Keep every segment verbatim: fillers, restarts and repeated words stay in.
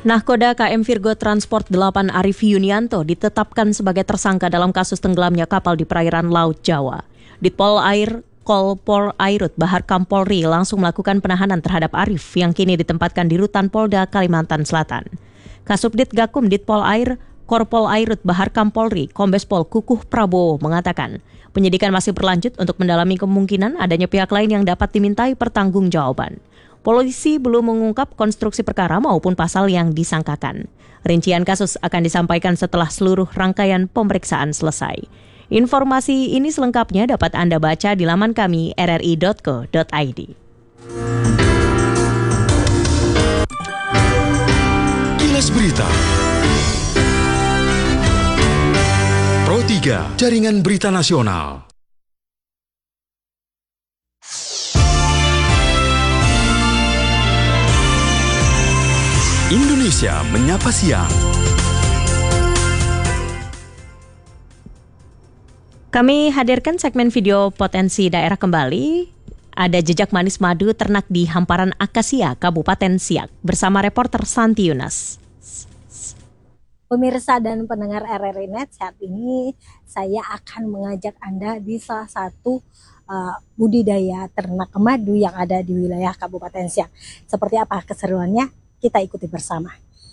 Nahkoda K M Virgo Transport delapan Arif Yunianto ditetapkan sebagai tersangka dalam kasus tenggelamnya kapal di perairan Laut Jawa. Ditpol Air Kolpol Airut Bahar Kampolri langsung melakukan penahanan terhadap Arif yang kini ditempatkan di Rutan Polda Kalimantan Selatan. Kasubdit Gakum Ditpol Air Korpol Airut Bahar Kampolri Kombes Pol Kukuh Prabowo mengatakan penyidikan masih berlanjut untuk mendalami kemungkinan adanya pihak lain yang dapat dimintai pertanggungjawaban. Polisi belum mengungkap konstruksi perkara maupun pasal yang disangkakan. Rincian kasus akan disampaikan setelah seluruh rangkaian pemeriksaan selesai. Informasi ini selengkapnya dapat Anda baca di laman kami r r i dot co dot i d. Kilas Berita Pro tiga, Jaringan Berita Nasional. Indonesia Menyapa Siang. Kami hadirkan segmen video potensi daerah kembali. Ada jejak manis madu ternak di hamparan Akasia, Kabupaten Siak, bersama reporter Santi Yunas. Pemirsa dan pendengar R R I Net, saat ini saya akan mengajak Anda di salah satu uh, budidaya ternak madu yang ada di wilayah Kabupaten Siak. Seperti apa keseruannya? Kita ikuti bersama.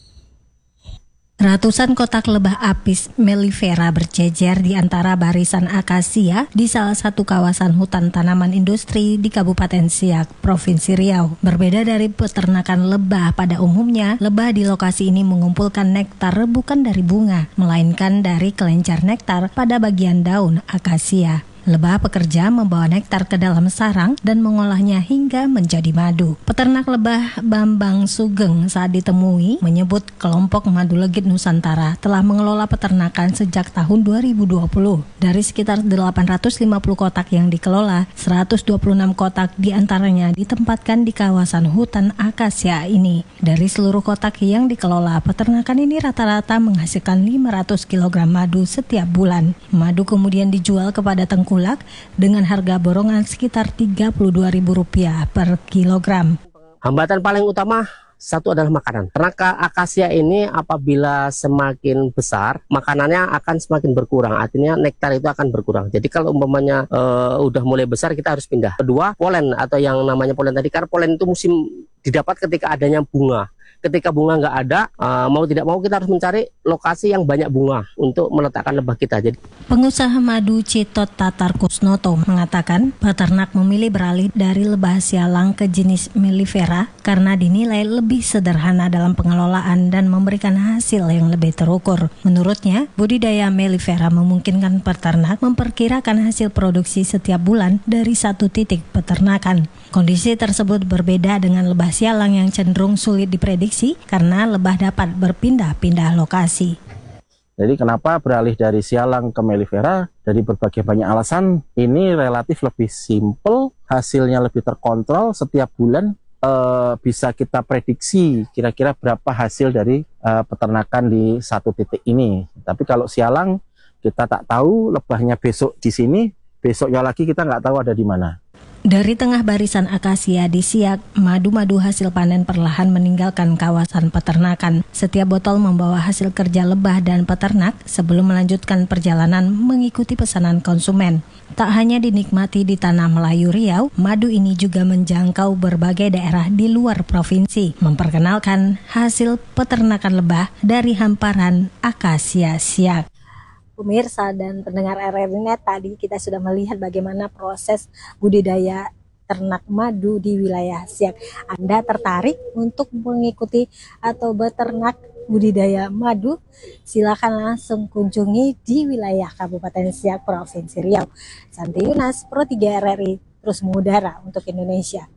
Ratusan kotak lebah apis mellifera berjejer di antara barisan akasia di salah satu kawasan hutan tanaman industri di Kabupaten Siak, Provinsi Riau. Berbeda dari peternakan lebah pada umumnya, lebah di lokasi ini mengumpulkan nektar bukan dari bunga, melainkan dari kelenjar nektar pada bagian daun akasia. Lebah pekerja membawa nektar ke dalam sarang dan mengolahnya hingga menjadi madu. Peternak lebah Bambang Sugeng saat ditemui menyebut kelompok Madu Legit Nusantara telah mengelola peternakan sejak tahun dua ribu dua puluh. Dari sekitar delapan ratus lima puluh kotak yang dikelola, seratus dua puluh enam kotak diantaranya ditempatkan di kawasan hutan akasia ini. Dari seluruh kotak yang dikelola, peternakan ini rata-rata menghasilkan lima ratus kilogram madu setiap bulan. Madu kemudian dijual kepada tengkulak dengan harga borongan sekitar tiga puluh dua ribu rupiah per kilogram. Hambatan paling utama satu adalah makanan. Ternak akasia ini apabila semakin besar, makanannya akan semakin berkurang. Artinya nektar itu akan berkurang. Jadi kalau umpamanya e, udah mulai besar, kita harus pindah. Kedua, polen atau yang namanya polen tadi, karena polen itu musim didapat ketika adanya bunga. Ketika bunga nggak ada, uh, mau tidak mau kita harus mencari lokasi yang banyak bunga untuk meletakkan lebah kita. Jadi, pengusaha madu Citot Tatar Kusnoto mengatakan peternak memilih beralih dari lebah sialang ke jenis mellifera karena dinilai lebih sederhana dalam pengelolaan dan memberikan hasil yang lebih terukur. Menurutnya, budidaya mellifera memungkinkan peternak memperkirakan hasil produksi setiap bulan dari satu titik peternakan. Kondisi tersebut berbeda dengan lebah sialang yang cenderung sulit diprediksi karena lebah dapat berpindah-pindah lokasi. Jadi kenapa beralih dari sialang ke mellifera? Dari berbagai banyak alasan, ini relatif lebih simpel, hasilnya lebih terkontrol, setiap bulan eh, bisa kita prediksi kira-kira berapa hasil dari eh, peternakan di satu titik ini. Tapi kalau sialang, kita tak tahu lebahnya besok di sini, besoknya lagi kita nggak tahu ada di mana. Dari tengah barisan akasia di Siak, madu-madu hasil panen perlahan meninggalkan kawasan peternakan. Setiap botol membawa hasil kerja lebah dan peternak sebelum melanjutkan perjalanan mengikuti pesanan konsumen. Tak hanya dinikmati di tanah Melayu Riau, madu ini juga menjangkau berbagai daerah di luar provinsi, memperkenalkan hasil peternakan lebah dari hamparan akasia Siak. Pemirsa dan pendengar R R I Net, tadi kita sudah melihat bagaimana proses budidaya ternak madu di wilayah Siak. Anda tertarik untuk mengikuti atau beternak budidaya madu? Silakan langsung kunjungi di wilayah Kabupaten Siak, Provinsi Riau. Santi Yunas, Pro tiga R R I, terus mengudara untuk Indonesia.